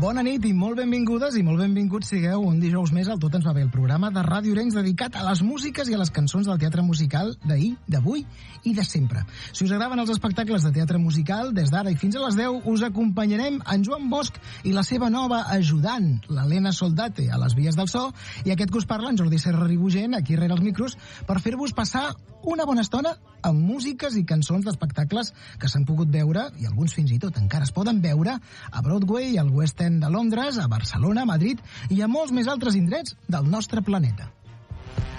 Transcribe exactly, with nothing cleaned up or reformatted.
Bona nit i molt benvingudes i molt benvinguts sigueu un dijous més al Tot ens va bé, el programa de Ràdio Arenys dedicat a les músiques i a les cançons del teatre musical d'ahir, d'avui i de sempre. Si us agraden els espectacles de teatre musical, des d'ara i fins a les deu us acompanyarem en Joan Bosch i la seva nova ajudant, l'Helena Soldate, a les vies del so, i aquest que us parla, en Jordi Serra Ribugent, aquí rere els micros, per fer-vos passar una bona estona amb músiques i cançons d'espectacles que s'han pogut veure, i alguns fins i tot encara es poden veure, a Broadway, al West End de Londres, a Barcelona, a Madrid i a molts més altres indrets del nostre planeta.